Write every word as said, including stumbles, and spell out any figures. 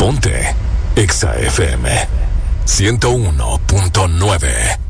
Ponte Exa F M ciento uno punto nueve.